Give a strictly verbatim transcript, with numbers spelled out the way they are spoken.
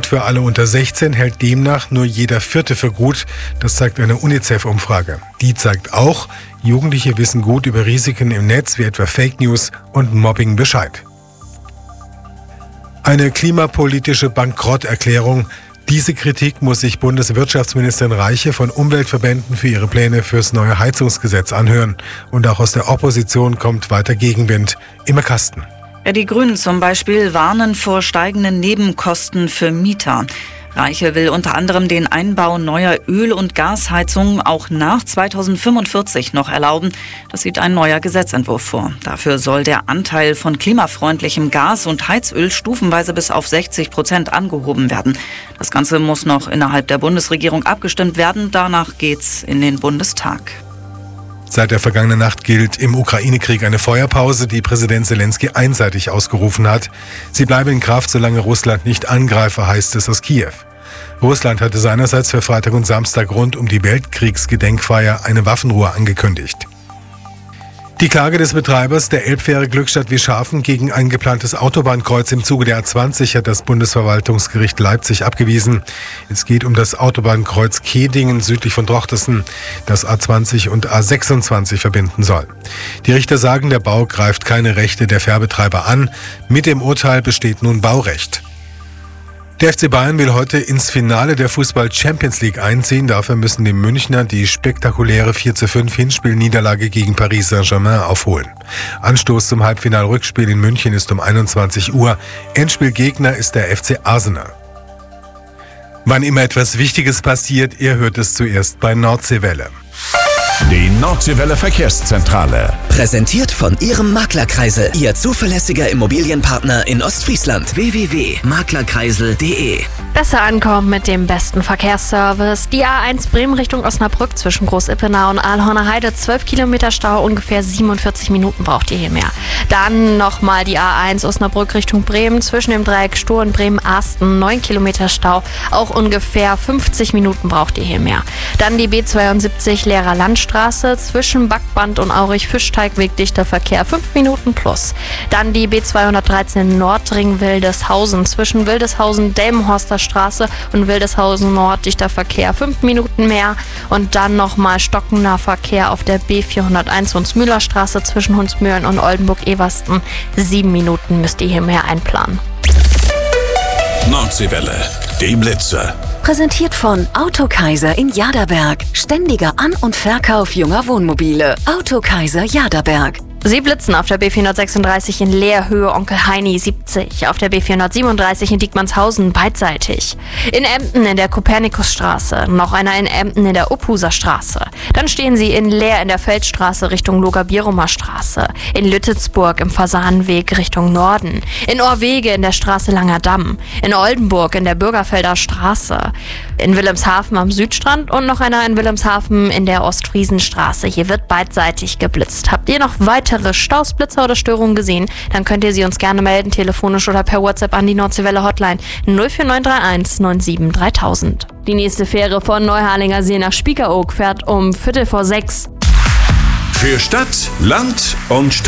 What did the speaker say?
gut für alle unter sechzehn hält demnach nur jeder Vierte für gut. Das zeigt eine UNICEF-Umfrage. Die zeigt auch, Jugendliche wissen gut über Risiken im Netz wie etwa Fake News und Mobbing Bescheid. Eine klimapolitische Bankrotterklärung. Diese Kritik muss sich Bundeswirtschaftsministerin Reiche von Umweltverbänden für ihre Pläne fürs neue Heizungsgesetz anhören. Und auch aus der Opposition kommt weiter Gegenwind. Immer Kasten. Ja, die Grünen zum Beispiel warnen vor steigenden Nebenkosten für Mieter. Reiche will unter anderem den Einbau neuer Öl- und Gasheizungen auch nach zweitausendfünfundvierzig noch erlauben. Das sieht ein neuer Gesetzentwurf vor. Dafür soll der Anteil von klimafreundlichem Gas und Heizöl stufenweise bis auf sechzig Prozent angehoben werden. Das Ganze muss noch innerhalb der Bundesregierung abgestimmt werden. Danach geht's in den Bundestag. Seit der vergangenen Nacht gilt im Ukraine-Krieg eine Feuerpause, die Präsident Zelensky einseitig ausgerufen hat. Sie bleibe in Kraft, solange Russland nicht angreife, heißt es aus Kiew. Russland hatte seinerseits für Freitag und Samstag rund um die Weltkriegsgedenkfeier eine Waffenruhe angekündigt. Die Klage des Betreibers der Elbfähre Glückstadt-Wischhafen gegen ein geplantes Autobahnkreuz im Zuge der A zwanzig hat das Bundesverwaltungsgericht Leipzig abgewiesen. Es geht um das Autobahnkreuz Kehdingen südlich von Drochtersen, das A zwanzig und A sechsundzwanzig verbinden soll. Die Richter sagen, der Bau greift keine Rechte der Fährbetreiber an. Mit dem Urteil besteht nun Baurecht. Der F C Bayern will heute ins Finale der Fußball-Champions League einziehen. Dafür müssen die Münchner die spektakuläre vier zu fünf Hinspielniederlage gegen Paris Saint-Germain aufholen. Anstoß zum Halbfinal-Rückspiel in München ist um einundzwanzig Uhr. Endspielgegner ist der F C Arsenal. Wann immer etwas Wichtiges passiert, ihr hört es zuerst bei Nordseewelle. Die Nordseewelle Verkehrszentrale. Präsentiert von Ihrem Maklerkreisel. Ihr zuverlässiger Immobilienpartner in Ostfriesland. w w w punkt maklerkreisel punkt de. Besser ankommen mit dem besten Verkehrsservice. Die A eins Bremen Richtung Osnabrück zwischen Groß-Ippenau und Aalhorner Heide. zwölf Kilometer Stau, ungefähr siebenundvierzig Minuten braucht ihr hier mehr. Dann nochmal die A eins Osnabrück Richtung Bremen zwischen dem Dreieck Stohr und Bremen-Arsten. neun Kilometer Stau, auch ungefähr fünfzig Minuten braucht ihr hier mehr. Dann die B zweiundsiebzig Lehrer Landstraße zwischen Backband und Aurich-Fischteigweg, dichter Verkehr, fünf Minuten plus. Dann die B zweihundertdreizehn Nordring Wildeshausen zwischen Wildeshausen-Delmenhorster Straße und Wildeshausen Nord, dichter Verkehr, fünf Minuten mehr. Und dann nochmal stockender Verkehr auf der B vierhunderteins Hunsmühlerstraße zwischen Hunsmühlen und Oldenburg-Eversten. Sieben Minuten müsst ihr hier mehr einplanen. Nordseewelle, die Blitzer. Präsentiert von Autokaiser in Jaderberg. Ständiger An- und Verkauf junger Wohnmobile. Autokaiser Jaderberg. Sie blitzen auf der B vierhundertsechsunddreißig in Leerhöhe Onkel Heini siebzig, auf der B vierhundertsiebenunddreißig in Diekmannshausen beidseitig, in Emden in der Kopernikusstraße, noch einer in Emden in der Uphuser Straße. Dann stehen Sie in Leer in der Feldstraße Richtung Loga-Bierumer Straße, in Lüttelsburg im Fasanenweg Richtung Norden, in Orwege in der Straße Langer Damm, in Oldenburg in der Bürgerfelder Straße, in Wilhelmshaven am Südstrand und noch einer in Wilhelmshaven in der Ostfriesenstraße. Hier wird beidseitig geblitzt. Habt ihr noch weitere Staus, Blitzer oder Störungen gesehen, dann könnt ihr sie uns gerne melden, telefonisch oder per WhatsApp an die Nordseewelle Hotline null vier neun drei eins neun sieben dreitausend. Die nächste Fähre von Neuharlinger See nach Spiekeroog fährt um Viertel vor sechs. Für Stadt, Land und Straße.